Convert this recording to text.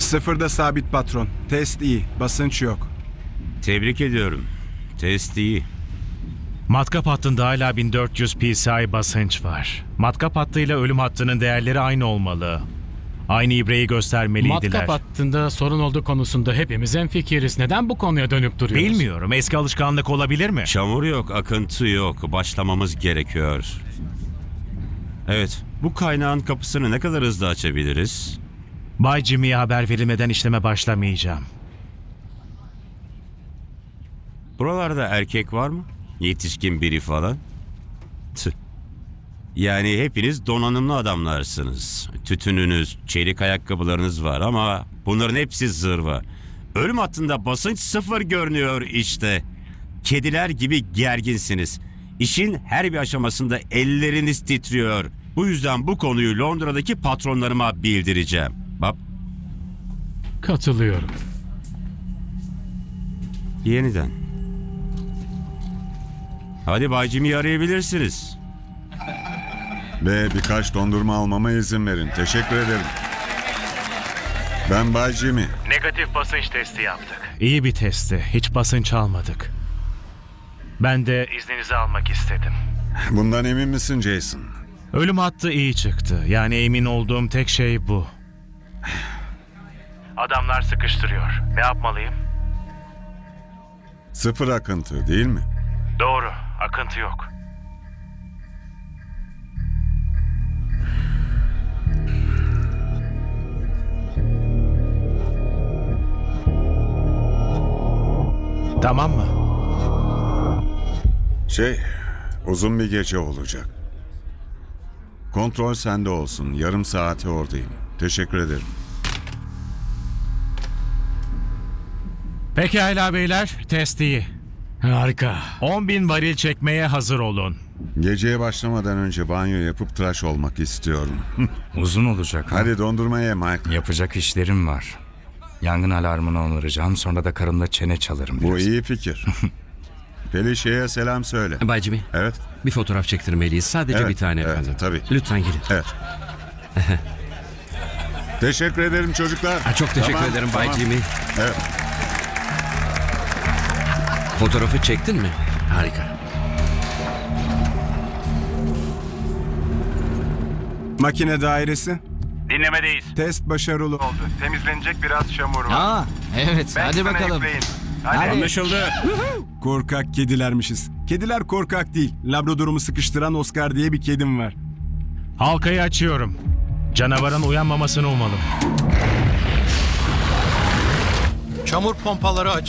Sıfırda sabit patron. Test iyi. Basınç yok. Tebrik ediyorum. Test iyi. Matkap hattında hala 1400 psi basınç var. Matkap hattıyla ölüm hattının değerleri aynı olmalı. Aynı ibreyi göstermeliydiler. Matkap hattında sorun olduğu konusunda hepimiz hemfikiriz. Neden bu konuya dönüp duruyoruz? Bilmiyorum. Eski alışkanlık olabilir mi? Çamur yok, akıntı yok. Başlamamız gerekiyor. Evet, bu kaynağın kapısını ne kadar hızlı açabiliriz? Bay Jimmy'ye haber verilmeden işleme başlamayacağım. Buralarda erkek var mı? Yetişkin biri falan? Tüh. Yani hepiniz donanımlı adamlarsınız. Tütününüz, çelik ayakkabılarınız var ama bunların hepsi zırva. Ölüm hattında basınç sıfır görünüyor işte. Kediler gibi gerginsiniz. İşin her bir aşamasında elleriniz titriyor. Bu yüzden bu konuyu Londra'daki patronlarıma bildireceğim. Bak, Katılıyorum. yeniden. Hadi Bay Jimmy'yi arayabilirsiniz. Ve birkaç dondurma almama izin verin. Teşekkür ederim. Ben Bay Jimmy. Negatif basınç testi yaptık. İyi bir testti. Hiç basınç almadık. Ben de izninizi almak istedim. Bundan emin misin Jason? Ölüm hattı iyi çıktı. Yani emin olduğum tek şey bu. Adamlar sıkıştırıyor. Ne yapmalıyım? Sıfır akıntı değil mi? Doğru. Akıntı yok. Tamam mı? Uzun bir gece olacak. Kontrol sende olsun. Yarım saate oradayım. Teşekkür ederim. Pekala beyler. Test iyi. Harika. 10.000 varil çekmeye hazır olun. Geceye başlamadan önce banyo yapıp tıraş olmak istiyorum. Uzun olacak ha? Hadi dondurma ye Mike. Yapacak işlerim var. Yangın alarmını onaracağım, sonra da karımla çene çalarım biraz. Bu iyi fikir. Felicia'ya selam söyle. Bay Jimmy, Evet. bir fotoğraf çektirmeliyiz. Sadece Evet, bir tane evet, efendim. tabii. Lütfen gelin. Evet. Teşekkür ederim çocuklar. Çok teşekkür Tamam, ederim Bay tamam. Jimmy. Evet. Fotoğrafı çektin mi? Harika. Makine dairesi. Dinlemedeyiz. Test başarılı oldu. Temizlenecek biraz çamur var. Aa, evet hadi bakalım. Hadi. Anlaşıldı. Korkak kedilermişiz. Kediler korkak değil. Labrador'umu sıkıştıran Oscar diye bir kedim var. Halkayı açıyorum. Canavarın uyanmamasını umalım. Çamur pompaları aç.